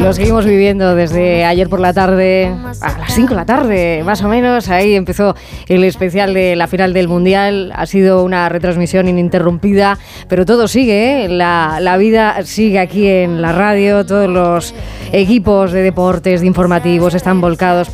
Lo seguimos viviendo desde ayer por la tarde, a las 5 de la tarde, más o menos. Ahí empezó el especial de la final del Mundial. Ha sido una retransmisión ininterrumpida, pero todo sigue, ¿eh? La vida sigue aquí en la radio. Todos los equipos de deportes, de informativos, están volcados